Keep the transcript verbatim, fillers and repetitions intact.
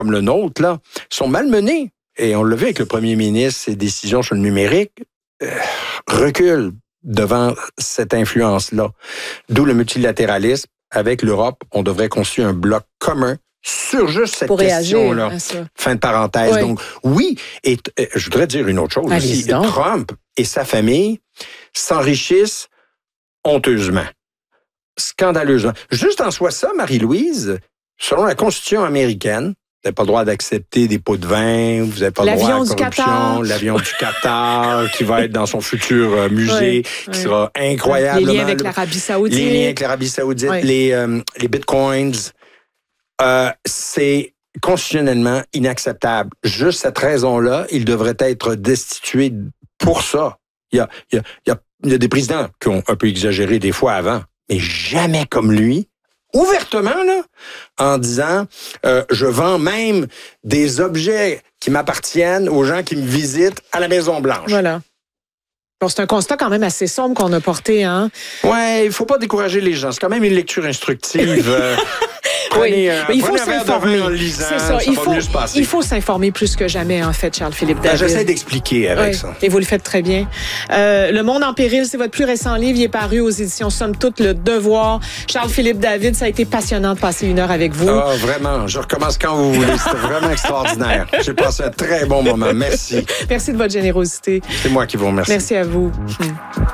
comme le nôtre, là, sont malmenés. Et on l'a vu avec le premier ministre, ses décisions sur le numérique, euh, reculent devant cette influence-là. D'où le multilatéralisme. Avec l'Europe, on devrait construire un bloc commun sur juste cette question-là. Fin de parenthèse. Oui. Donc, oui, et euh, je voudrais dire une autre chose Allez aussi. donc. Trump et sa famille s'enrichissent honteusement, scandaleusement. Juste en soi ça, Marie-Louise, selon la Constitution américaine, vous n'avez pas le droit d'accepter des pots de vin, vous n'avez pas le droit à la corruption, l'avion du Qatar qui va être dans son futur euh, musée, oui, qui oui. sera incroyable. Les liens avec l'Arabie Saoudite. Les liens avec l'Arabie Saoudite, oui. les, euh, les bitcoins. Euh, c'est constitutionnellement inacceptable. Juste cette raison-là, il devrait être destitué pour ça. Il y a, il y a, il y a, il y a des présidents qui ont un peu exagéré des fois avant, mais jamais comme lui. Ouvertement, là, en disant euh, je vends même des objets qui m'appartiennent aux gens qui me visitent à la Maison-Blanche. Voilà. Bon, c'est un constat quand même assez sombre qu'on a porté, hein? Ouais, il faut pas décourager les gens. C'est quand même une lecture instructive. euh, Prenez, oui, euh, mais il faut prenez un verre de s'informer. vin en lisant, C'est ça. ça il, va faut, mieux se passer. il faut s'informer plus que jamais, en fait, Charles-Philippe David. Ben, j'essaie d'expliquer avec oui, ça. Et vous le faites très bien. Euh, Le Monde en péril, c'est votre plus récent livre. Il est paru aux éditions Somme toute, Le Devoir. Charles-Philippe David, ça a été passionnant de passer une heure avec vous. Ah, vraiment. Je recommence quand vous voulez. C'était vraiment extraordinaire. J'ai passé un très bon moment. Merci. Merci de votre générosité. C'est moi qui vous remercie. Merci à vous.